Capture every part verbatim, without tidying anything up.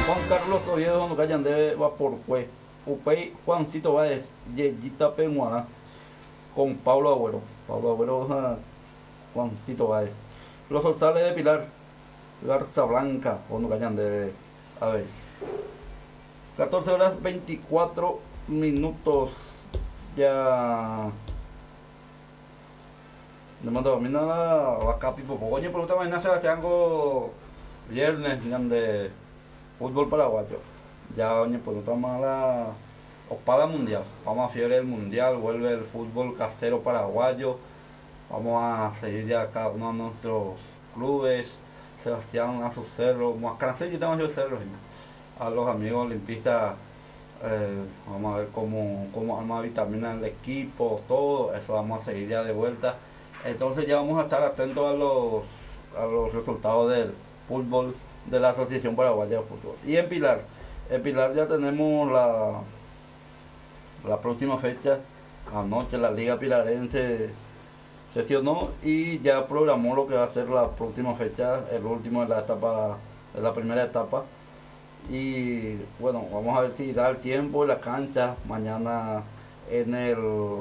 Juan Carlos Oviedo no callan de Vaporcue, Upey Juancito Báez, Yeyita Peñuana, con Pablo Agüero, Pablo Agüero, uh, Juancito Báez. Los Hortales de Pilar, Garza Blanca, o no callan de, a ver, catorce horas veinticuatro minutos, ya. De mando, mira la, la capi, oye, por otra mañana Sebastián, viernes, de fútbol paraguayo. Ya, oye, por otra mala, Ospala Mundial. Vamos a fiebre el Mundial, vuelve el fútbol casero paraguayo. Vamos a seguir ya cada uno de nuestros clubes. Sebastián a sus cerros, Mascaracé y estamos yo cerros. A los amigos limpistas, eh, vamos a ver cómo, cómo arma vitamina el equipo, todo eso vamos a seguir ya de vuelta. Entonces ya vamos a estar atentos a los, a los resultados del fútbol de la Asociación Paraguaya de Fútbol. Y en Pilar, en Pilar ya tenemos la, la próxima fecha. Anoche la Liga Pilarense sesionó y ya programó lo que va a ser la próxima fecha, el último de la etapa, de la primera etapa. Y bueno, vamos a ver si da el tiempo en la cancha mañana en el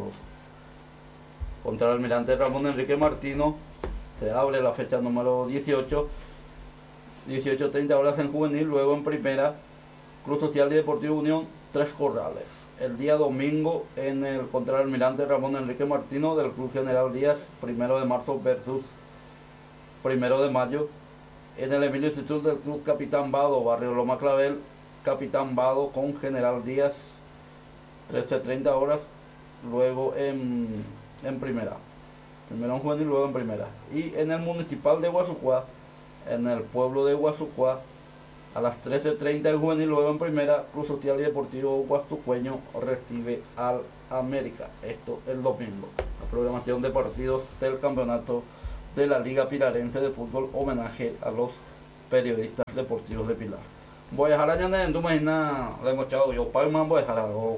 contra el Almirante Ramón Enrique Martino. Se abre la fecha número dieciocho, dieciocho treinta horas en juvenil, luego en primera, Club Social y Deportivo Unión, Tres Corrales. El día domingo en el contra el Almirante Ramón Enrique Martino del Club General Díaz, primero de marzo versus primero de mayo. En el Emilio Instituto del Club Capitán Vado, Barrio Loma Clavel, Capitán Vado con General Díaz, trece treinta horas, luego en, en primera. Primero en juvenil, luego en primera. Y en el Municipal de Guasucuá, en el pueblo de Guasucuá, a las trece treinta en juvenil, luego en primera, Club Social y Deportivo Guastucueño recibe al América. Esto el domingo. La programación de partidos del campeonato de la Liga Pilarense de Fútbol, homenaje a los periodistas deportivos de Pilar. Voy a dejar allá en tu máquina, le hemos echado yo, para más voy a dejar, o,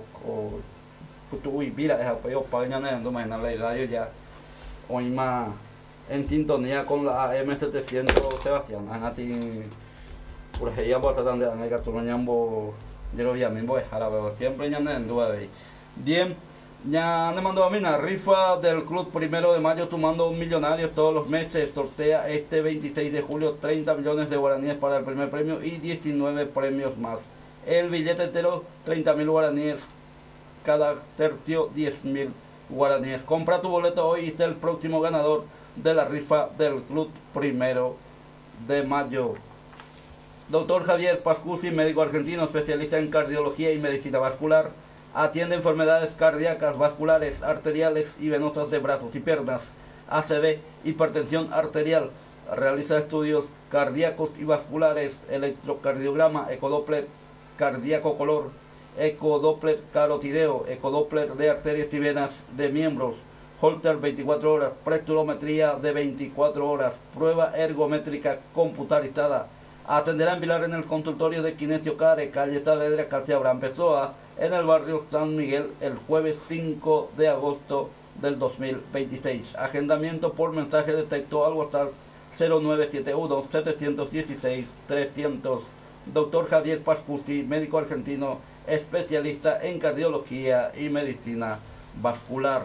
o, uy, mira, deja, yo, para allá en tu máquina, la radio ya, hoy más en sintonía con la A M setecientos Sebastián, a ti, por ejemplo, por tratar de ganar, tu mañana, yo lo vi a mí, voy a dejar, pero siempre ya en tu ahí. Bien. Ya me mandó a mí una rifa del Club Primero de Mayo, tomando un millonario todos los meses. Sortea este veintiséis de julio treinta millones de guaraníes para el primer premio y diecinueve premios más. El billete entero, treinta mil guaraníes. Cada tercio, diez mil guaraníes. Compra tu boleto hoy y está el próximo ganador de la rifa del Club Primero de Mayo. Doctor Javier Pascusi, médico argentino, especialista en cardiología y medicina vascular. Atiende enfermedades cardíacas, vasculares, arteriales y venosas de brazos y piernas, A C V, hipertensión arterial. Realiza estudios cardíacos y vasculares, electrocardiograma, ecodoppler cardíaco color, ecodoppler carotideo, ecodoppler de arterias y venas de miembros, Holter veinticuatro horas, precilometría de veinticuatro horas, prueba ergométrica computarizada. Atenderá en Pilar en el consultorio de Kinesio Care, calle Saavedra, calle Abraham Pessoa, en el barrio San Miguel, el jueves cinco de agosto del dos mil veintiséis. Agendamiento por mensaje de texto al WhatsApp cero nueve siete uno, siete uno seis, trescientos. Doctor Javier Pascusi, médico argentino, especialista en cardiología y medicina vascular.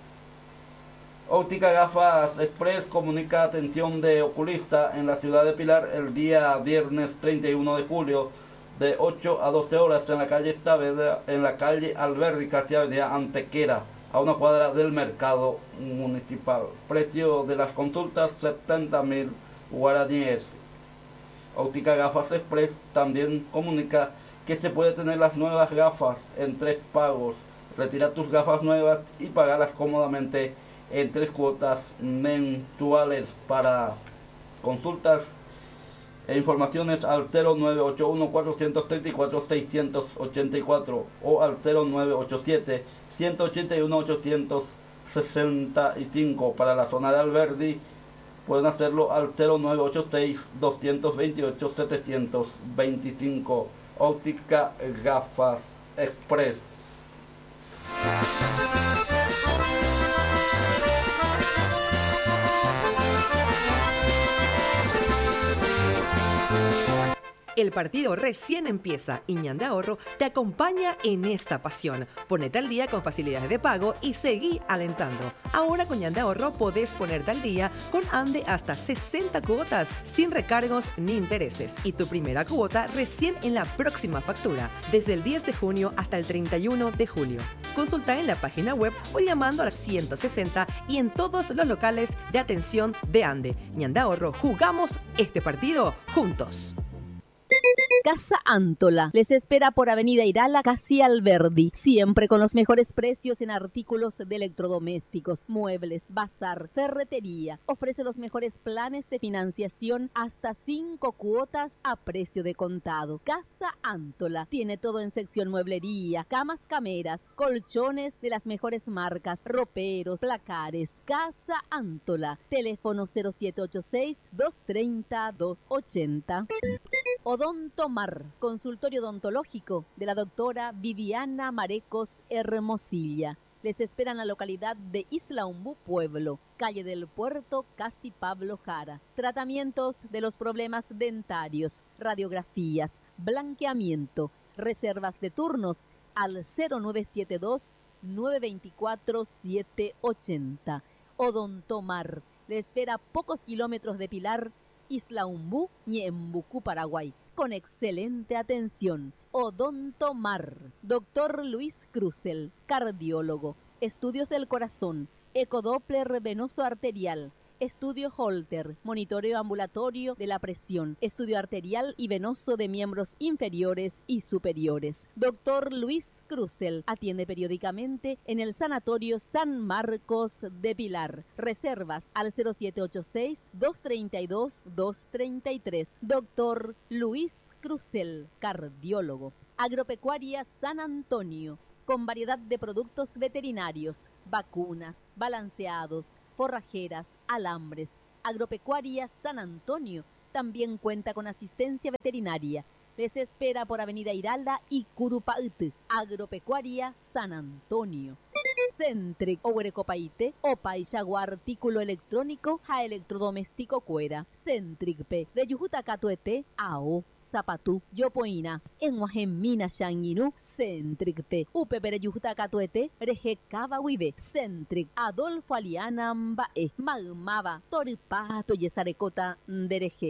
Óptica Gafas Express comunica atención de oculista en la ciudad de Pilar el día viernes treinta y uno de julio de ocho a doce horas en la calle Saavedra, en la calle Alberdi, casi avenida Antequera, a una cuadra del mercado municipal. Precio de las consultas, setenta mil guaraníes. Óptica Gafas Express también comunica que se puede tener las nuevas gafas en tres pagos. Retira tus gafas nuevas y pagarlas cómodamente en tres cuotas mensuales. Para consultas e informaciones al cero nueve ocho uno, cuatro tres cuatro, seis ocho cuatro o al cero nueve ocho siete, uno ocho uno, ocho seis cinco. Para la zona de Alberdi pueden hacerlo al cero nueve ocho seis, dos dos ocho, siete dos cinco. Óptica Gafas Express. El partido recién empieza y Ñande Ahorro te acompaña en esta pasión. Ponete al día con facilidades de pago y seguí alentando. Ahora con Ñande Ahorro podés ponerte al día con Ande hasta sesenta cuotas sin recargos ni intereses. Y tu primera cuota recién en la próxima factura, desde el diez de junio hasta el treinta y uno de julio. Consulta en la página web o llamando al ciento sesenta y en todos los locales de atención de Ande. Ñande Ahorro, jugamos este partido juntos. Casa Antola les espera por Avenida Irala, casi Alberdi, siempre con los mejores precios en artículos de electrodomésticos, muebles, bazar, ferretería. Ofrece los mejores planes de financiación hasta cinco cuotas a precio de contado. Casa Antola tiene todo en sección mueblería, camas cameras, colchones de las mejores marcas, roperos, placares. Casa Antola, teléfono cero siete ocho seis, dos tres cero, dos ocho cero. Odontomar, consultorio odontológico de la doctora Viviana Marecos Hermosilla. Les espera en la localidad de Isla Umbú, Pueblo, calle del Puerto, casi Pablo Jara. Tratamientos de los problemas dentarios, radiografías, blanqueamiento, reservas de turnos al cero nueve siete dos, nueve dos cuatro, siete ocho cero. Odontomar, le espera a pocos kilómetros de Pilar, Isla Umbú, Ñembucú, Paraguay, con excelente atención. Odontomar, doctor Luis Cruzel, cardiólogo, estudios del corazón, ecodoppler venoso arterial, estudio Holter, monitoreo ambulatorio de la presión, estudio arterial y venoso de miembros inferiores y superiores. Doctor Luis Cruzel atiende periódicamente en el Sanatorio San Marcos de Pilar. Reservas al cero siete ocho seis, dos tres dos, dos tres tres. Doctor Luis Cruzel, cardiólogo. Agropecuaria San Antonio, con variedad de productos veterinarios, vacunas, balanceados, forrajeras, alambres. Agropecuaria San Antonio también cuenta con asistencia veterinaria. Les espera por Avenida Irala y Curupaute. Agropecuaria San Antonio. Centric Ohuerecopaite, Opa y Jaguar artículo electrónico, ja electrodoméstico cuera. Centric P, Reyujuta Catuete, A O. Zapatú, Yopoina, en Guajemina Shanginu, Centric P, Upe Pereyujuta Catuete, Reje Cava Huive, Centric, Adolfo Aliana Mbae, Magmaba, Toripato y Zarecota Ndereje.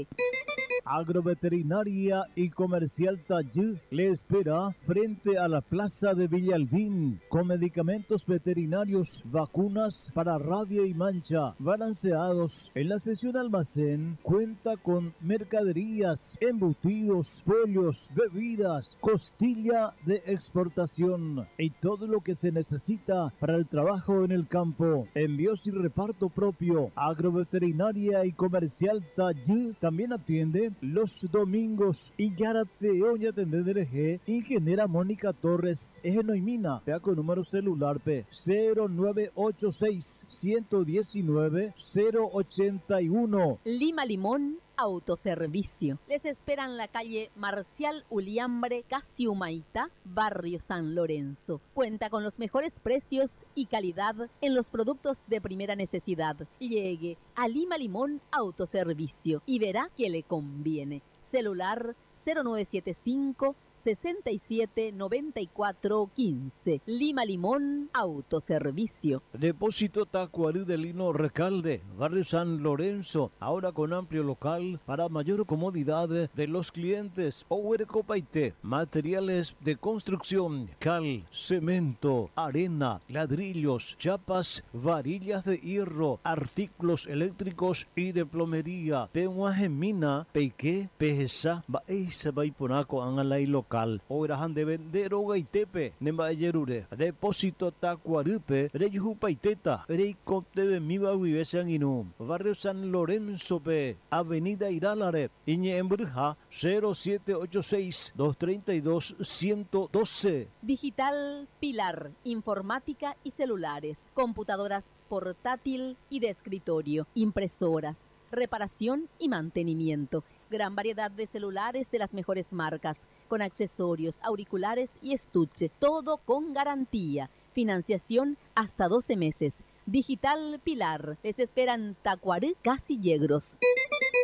Agroveterinaria y Comercial Tayú le espera frente a la Plaza de Villalbín con medicamentos veterinarios, vacunas para rabia y mancha, balanceados. En la sección almacén cuenta con mercaderías, embutidos, pollos, bebidas, costilla de exportación y todo lo que se necesita para el trabajo en el campo. Envíos y reparto propio. Agroveterinaria y Comercial Tayú también atiende los domingos. Y Yarate Oña Tendereje, ingeniera Mónica Torres, Ejenoimina, vea con número celular P cero nueve ocho seis, uno uno nueve, cero ocho uno. Lima Limón Autoservicio. Les espera en la calle Marcial Uliambre, casi Humaitá, barrio San Lorenzo. Cuenta con los mejores precios y calidad en los productos de primera necesidad. Llegue a Lima Limón Autoservicio y verá que le conviene. Celular cero nueve siete cinco, sesenta y siete, noventa y cuatro, quince. Lima Limón Autoservicio. Depósito Tacuarí de Lino Recalde, barrio San Lorenzo, ahora con amplio local para mayor comodidad de los clientes. Ohuerecopaite, materiales de construcción, cal, cemento, arena, ladrillos, chapas, varillas de hierro, artículos eléctricos y de plomería. Pehuajemina, Peique, Pejesa, Baeisa Baiponaco, Angalay local. Oirahan de vender Ogaitepe, Nemba Yerure, Depósito Tacuarupe, Reyujupaiteta, Reicote de Miba Vivesanginum, Barrio San Lorenzo P, Avenida Iralare, Iñe Embruja, cero siete ocho seis, dos tres dos, uno uno dos. Digital Pilar, informática y celulares, computadoras portátil y de escritorio, impresoras, reparación y mantenimiento. Gran variedad de celulares de las mejores marcas, con accesorios, auriculares y estuche, todo con garantía. Financiación hasta doce meses. Digital Pilar, les esperan Tacuarí, casi Yegros.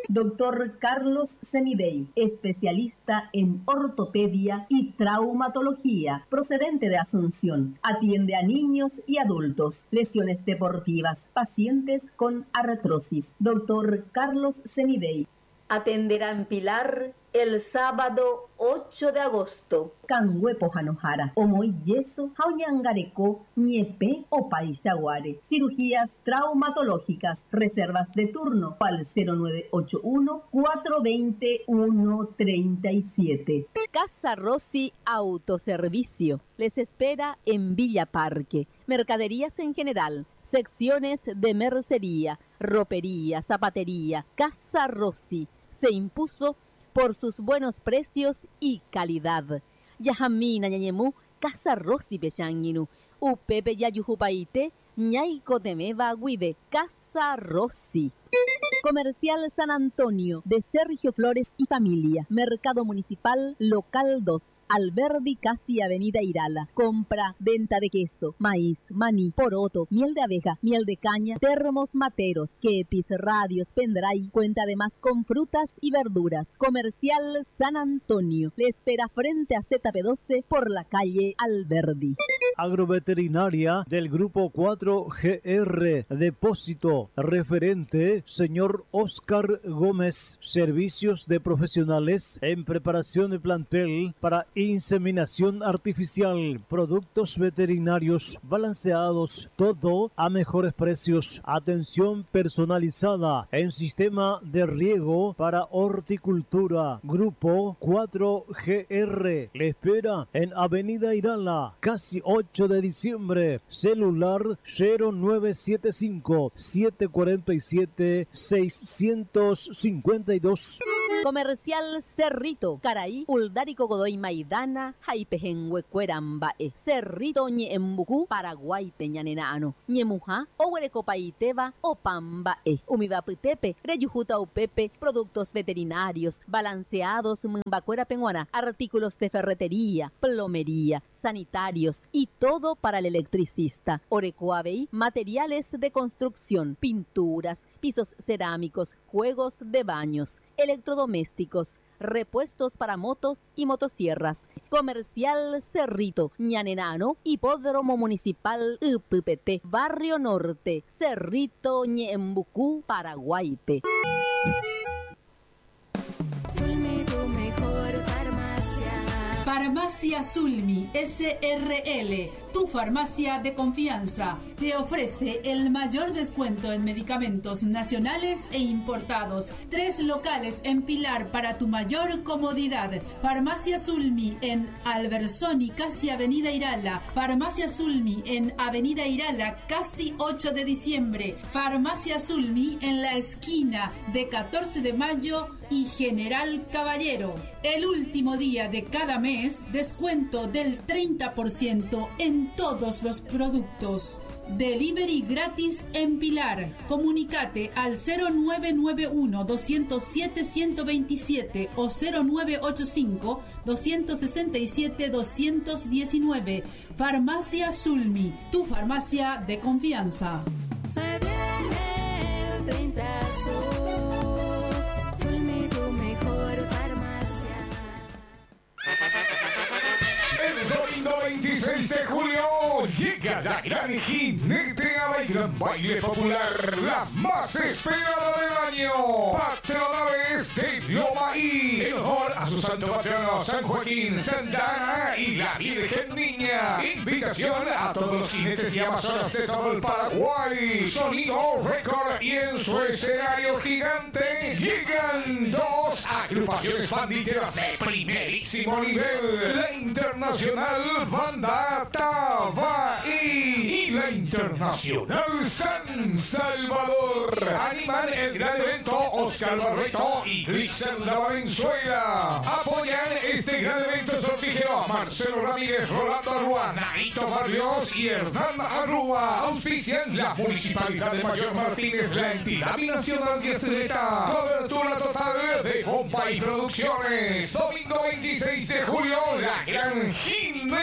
Doctor Carlos Semidey, especialista en ortopedia y traumatología, procedente de Asunción. Atiende a niños y adultos, lesiones deportivas, pacientes con artrosis. Doctor Carlos Semidey. Atenderá en Pilar el sábado ocho de agosto. Canhuepo Janojara, Omoy Yeso, Jauñangareco, Ñepe o Paixaguare. Cirugías traumatológicas. Reservas de turno al cero nueve ocho uno, cuatro dos cero, uno tres siete. Casa Rossi Autoservicio. Les espera en Villa Parque. Mercaderías en general. Secciones de mercería, ropería, zapatería. Casa Rossi se impuso por sus buenos precios y calidad. Yajamina ñañemú, Casa Rossi Pechanginu, Upepe Yayujupaite, Ñaico Temeba Guide, Casa Rossi. Comercial San Antonio, de Sergio Flores y Familia. Mercado Municipal, Local dos, Alberdi, casi Avenida Irala. Compra, venta de queso, maíz, maní, poroto, miel de abeja, miel de caña, termos materos, kepis, radios, pendrive. Cuenta además con frutas y verduras. Comercial San Antonio. Le espera frente a Z P doce por la calle Alberdi. Agroveterinaria del Grupo cuatro G R. Depósito. Referente, señor Oscar Gómez. Servicios de profesionales en preparación de plantel para inseminación artificial. Productos veterinarios balanceados. Todo a mejores precios. Atención personalizada en sistema de riego para horticultura. Grupo cuatro G R. Le espera en Avenida Irala, casi ocho de diciembre. Celular cero nueve siete cinco, siete cuatro siete, seis cinco dos. Comercial Cerrito, Caraí, Uldárico Godoy Maidana, Jaipejenhuecuerambae, Cerrito Ñeembucú, Paraguay Peñanenano, Ñemuja, Ohuerecopaiteba, Opambae, Umibapitepe, Reyujuta Upepe, productos veterinarios, balanceados, Mbacuera Penguana, artículos de ferretería, plomería, sanitarios y todo para el electricista. Orecoabey, materiales de construcción, pinturas, pisos cerámicos, juegos de baños, electrodomésticos, repuestos para motos y motosierras. Comercial Cerrito, Ñanenano, Hipódromo Municipal U P P T, Barrio Norte, Cerrito, Ñeembucú, Paraguaype. Sulmi, tu mejor farmacia. Farmacia Sulmi S R L, tu farmacia de confianza, te ofrece el mayor descuento en medicamentos nacionales e importados. Tres locales en Pilar para tu mayor comodidad. Farmacia Sulmi en Albersoni, casi Avenida Irala. Farmacia Sulmi en Avenida Irala, casi ocho de diciembre. Farmacia Sulmi en la esquina de catorce de mayo y General Caballero. El último día de cada mes, descuento del treinta por ciento en todos los productos. Delivery gratis en Pilar. Comunicate al cero nueve nueve uno, dos cero siete, uno dos siete o cero nueve ocho cinco, dos seis siete, dos uno nueve. Farmacia Sulmi, tu farmacia de confianza. Se viene el treinta Sur. Sulmi, tu mejor farmacia. El domingo veintiséis de julio llega la gran jinete a la gran baile popular, la más esperada del año. Patronales de Lomaí, en honor a su santo patrono San Joaquín, Santa Ana y la Virgen Niña. Invitación a todos los jinetes y amazonas de todo el Paraguay. Sonido récord y en su escenario gigante llegan dos agrupaciones banditeras de primerísimo nivel. La Internacional Banda Tabaí y la Internacional San Salvador. Animan el gran evento Oscar Barreto y Griselda Valenzuela. Apoyan este gran evento sortijero a Marcelo Ramírez, Rolando Arrua, Narito Barrios y Hernán Arrua. Auspician la Municipalidad de Mayor Martínez, la entidad binacional de Aceleta. Cobertura total de Bombay Producciones. Domingo veintiséis de julio, la gran jinete